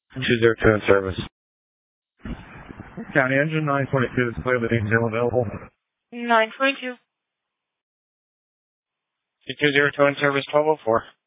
202 in service. County engine 922 is clear, the name's still available. 922. 202 in service 1204.